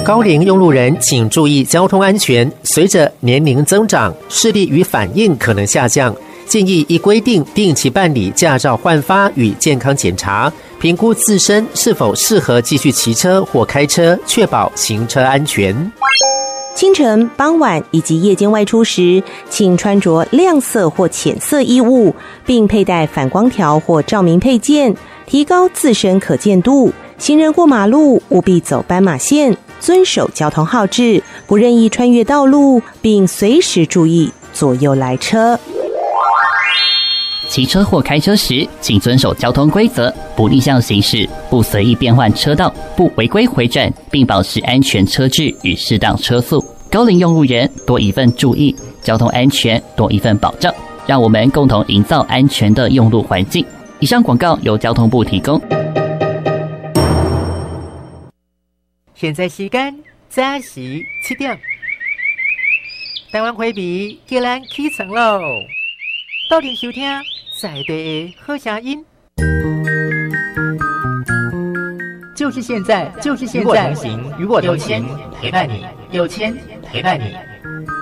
高龄用路人请注意交通安全，随着年龄增长，视力与反应可能下降，建议依规定定期办理驾照换发与健康检查，评估自身是否适合继续骑车或开车，确保行车安全。 清晨、傍晚以及夜间外出时，请穿着亮色或浅色衣物，并佩戴反光条或照明配件，提高自身可见度。行人过马路务必走斑马线，遵守交通号志，不任意穿越道路，并随时注意左右来车。 骑车或开车时，请遵守交通规则，不逆向行驶，不随意变换车道，不违规回转，并保持安全车距与适当车速。高龄用路人多一份注意，交通安全多一份保障，让我们共同营造安全的用路环境。以上广告由交通部提供。 现在时间早时7点，台湾花皮叫咱起床喽！到店收听在地的好声音，就是现在，就是现在！与我同行，陪伴你，有钱陪伴你。